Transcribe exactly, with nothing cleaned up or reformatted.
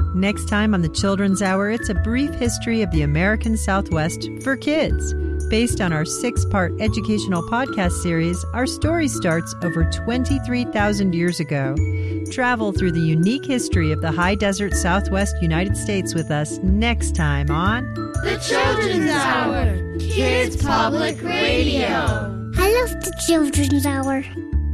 Next time on the Children's Hour, it's a brief history of the American Southwest for kids. Based on our six-part educational podcast series, our story starts over twenty-three thousand years ago. Travel through the unique history of the high desert Southwest United States with us next time on The Children's Hour, Kids Public Radio. I love the Children's Hour.